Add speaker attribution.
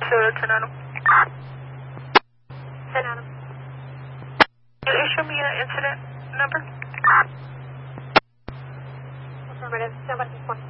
Speaker 1: 10 Adam.
Speaker 2: 10 Adam.
Speaker 1: Can you issue me an incident number?
Speaker 2: Affirmative. Somebody